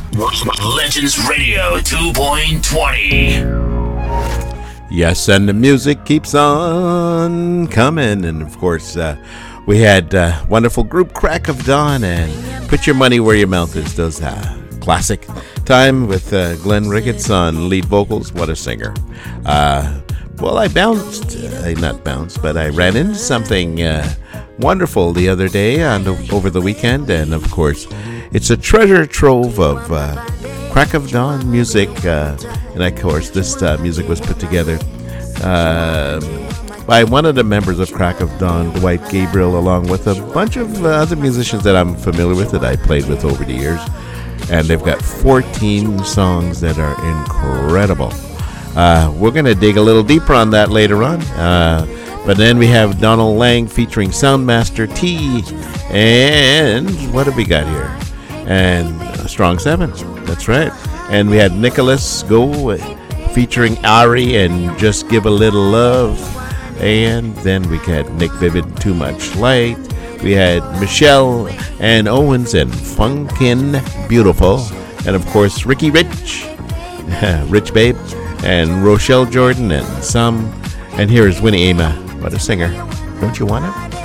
Legends Radio 2.20. Yes, and the music keeps on coming. And of course, we had wonderful group Crack of Dawn and Put Your Money Where Your Mouth Is. Those classic time with Glenn Ricketts on lead vocals. What a singer. Well, I ran into something wonderful the other day over the weekend. And of course, it's a treasure trove of Crack of Dawn music. And of course, this music was put together by one of the members of Crack of Dawn, Dwight Gabriel, along with a bunch of other musicians that I'm familiar with that I played with over the years. And they've got 14 songs that are incredible. We're going to dig a little deeper on that later on. But then we have Donald Lang featuring Soundmaster T. And what have we got here? And Strong 7. That's right. And we had Nicholas Go featuring Ari and Just Give a Little Love. And then we had Nick Vivid, Too Much Light. We had Michelle and Owens and Funkin' Beautiful. And of course, Ricky Rich, Rich Babe, and Rochelle Jordan and some. And here is Winnie Ama. What a singer. Don't you want it?